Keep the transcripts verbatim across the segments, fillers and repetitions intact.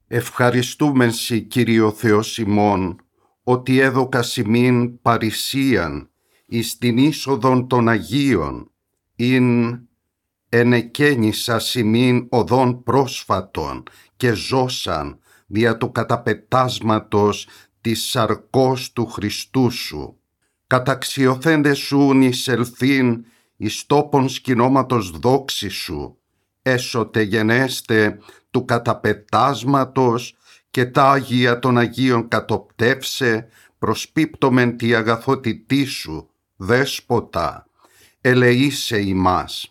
Ευχαριστούμεν Συ, Κύριο Θεός ημών, ότι έδωκας ημίν παρησίαν εις την είσοδον των Αγίων, ειν ενεκαίνησας ημίν οδόν πρόσφατον και ζώσαν δια του καταπετάσματος της σαρκός του Χριστού σου. Καταξιωθέντες σουν εισελθήν εις τόπον σκηνώματος δόξης σου, έσωτε γενέστε του καταπετάσματος και τα Άγια των Αγίων κατοπτεύσε, προσπίπτομεν τη αγαθότητή σου, Δέσποτα, ελεήσε ημάς,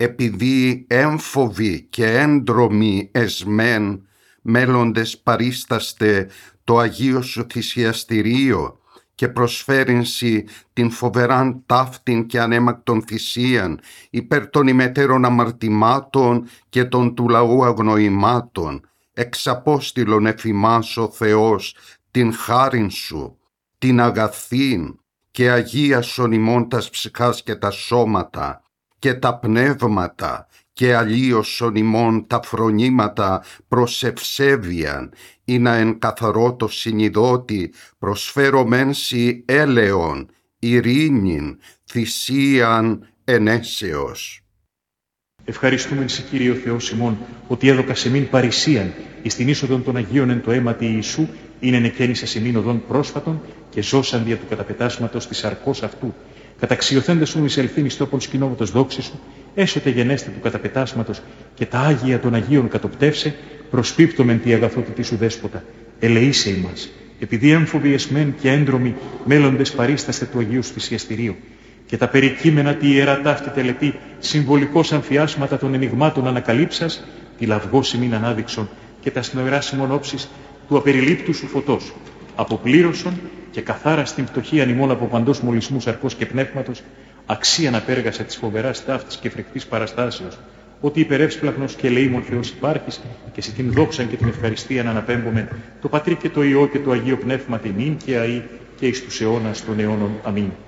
επειδή έμφοβοι και έντρομοι εσμέν, μέλλοντες παρίσταστε το Αγίο σου θυσιαστηρίο και προσφέρεινσι την φοβεράν ταύτην και ανέμακτον θυσίαν υπέρ των ημετέρων αμαρτημάτων και των του λαού αγνοημάτων, εξαπόστηλον εφημάς ο Θεός την χάριν σου, την αγαθήν και αγίασον ημών τας ψυχάς και τα σώματα και τα πνεύματα και αλλίωσον ημών τα φρονήματα προς ευσέβειαν, ή να εν καθαρό το συνειδώτη προσφέρομεν Συ έλεον, ειρήνην, θυσίαν ενέσεως. Ευχαριστούμεν Συ, Κύριε Θεός ημών, ότι έδωκας εμήν παρησίαν εις την είσοδον των Αγίων εν το αίματι Ιησού, είναι ενεκαίνησας εμήν οδόν πρόσφατον και ζώσαν δια του καταπετάσματος της σαρκός αυτού. Καταξιωθέντες ούν εισελθήν εις τόπον σκηνώματος δόξης σου, έσωτε γενέστε του καταπετάσματος και τα Άγια των Αγίων κατοπτεύσε, προσπίπτομεν τη αγαθότητή σου, Δέσποτα, ελεήσε ημάς, επειδή έμφοβοι εσμέν και έντρομοι μέλλοντες παρίσταστε του Αγίου σου θυσιαστηρίου, και τα περικείμενα τη ιερά ταύτη τελετή, συμβολικός αμφιάσματα των ενιγμάτων ανακαλύψας, τη λαυγός ημίν ανάδειξον και τα σνοεράσιμον όψεις του απεριλήπτου σου φωτός, αποπλήρωσον και καθάραστην πτωχίαν ημών από παντός μολυσμού σαρκός και πνεύματος, αξίαν απέργασα της φοβεράς ταύτης και φρικτής παραστάσεως, ότι υπερεύσπλαχνος και ελεήμων Θεός υπάρχεις και σε την δόξαν και την ευχαριστία να αναπέμπομεν το Πατρί και το Υιό και το Αγίο Πνεύμα την νυν και αεί και εις τους αιώνας των αιώνων. Αμήν.